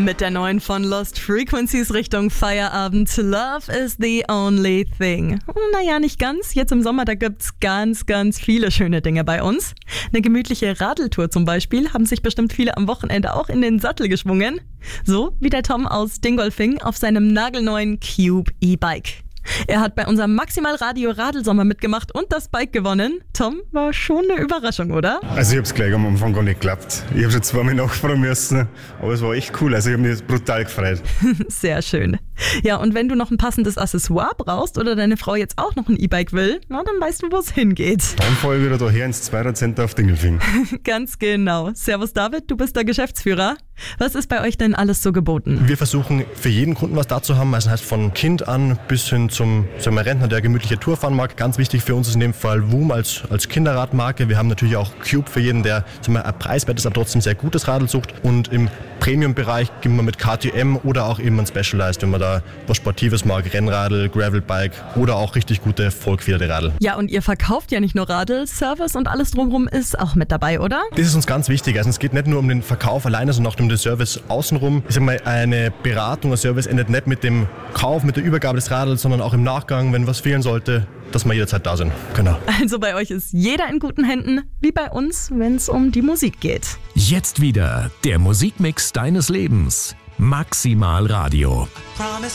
Mit der neuen von Lost Frequencies Richtung Feierabend. Love is the only thing. Naja, nicht ganz. Jetzt im Sommer, da gibt's ganz, ganz viele schöne Dinge bei uns. Eine gemütliche Radeltour zum Beispiel haben sich bestimmt viele am Wochenende auch in den Sattel geschwungen. So wie der Tom aus Dingolfing auf seinem nagelneuen Cube E-Bike. Er hat bei unserem Maximal Radio Radelsommer mitgemacht und das Bike gewonnen. Tom, war schon eine Überraschung, oder? Also ich habe es gleich am Anfang gar nicht geklappt. Ich habe schon zweimal nachfragen müssen, aber es war echt cool. Also ich habe mich brutal gefreut. Sehr schön. Ja, und wenn du noch ein passendes Accessoire brauchst oder deine Frau jetzt auch noch ein E-Bike will, na, dann weißt du, wo es hingeht. Dann fahre ich wieder daher ins 200 Center auf Dingolfing. Ganz genau. Servus David, du bist der Geschäftsführer. Was ist bei euch denn alles so geboten? Wir versuchen für jeden Kunden was da zu haben, also das heißt von Kind an bis hin zum Rentner, der gemütliche Tour fahren mag. Ganz wichtig für uns ist in dem Fall WOOM als Kinderradmarke. Wir haben natürlich auch Cube für jeden, der ein preiswertes, aber trotzdem sehr gutes Radl sucht. Und im Premium-Bereich gehen wir mit KTM oder auch eben ein Specialized, wenn man da was Sportives mag, Rennradl, Gravelbike oder auch richtig gute vollgefederte Radl. Ja, und ihr verkauft ja nicht nur Radl, Service und alles drumherum ist auch mit dabei, oder? Das ist uns ganz wichtig. Also es geht nicht nur um den Verkauf alleine, sondern auch um den Service außenrum. Ich sag mal, eine Beratung, ein Service endet nicht mit dem Kauf, mit der Übergabe des Radls, sondern auch im Nachgang, wenn was fehlen sollte, dass wir jederzeit da sind. Genau. Also bei euch ist jeder in guten Händen, wie bei uns, wenn es um die Musik geht. Jetzt wieder der Musikmix deines Lebens. Maximal Radio.